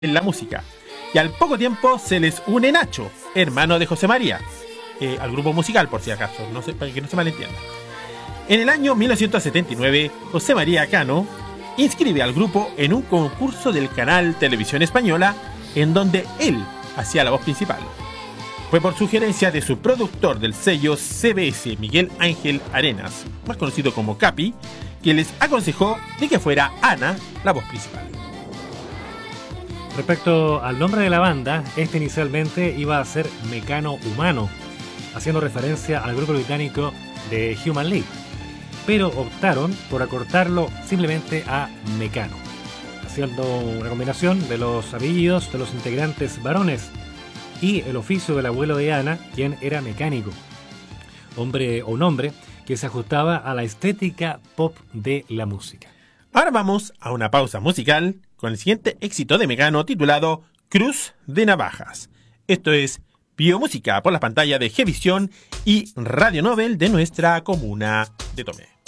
en la música. Y al poco tiempo se les une Nacho, hermano de José María, al grupo musical, por si acaso, no sé, para que no se malentienda. En el año 1979, José María Cano inscribe al grupo en un concurso del canal Televisión Española, en donde él hacía la voz principal. Fue por sugerencia de su productor del sello CBS, Miguel Ángel Arenas, más conocido como Capi, que les aconsejó de que fuera Ana la voz principal. Respecto al nombre de la banda, este inicialmente iba a ser Mecano Humano, haciendo referencia al grupo británico de Human League, pero optaron por acortarlo simplemente a Mecano, haciendo una combinación de los apellidos de los integrantes varones y el oficio del abuelo de Ana, quien era mecánico, hombre o un hombre que se ajustaba a la estética pop de la música. Ahora vamos a una pausa musical con el siguiente éxito de Mecano titulado Cruz de Navajas. Esto es Biomúsica por la pantalla de Gevisión y Radio Nobel de nuestra comuna de Tomé.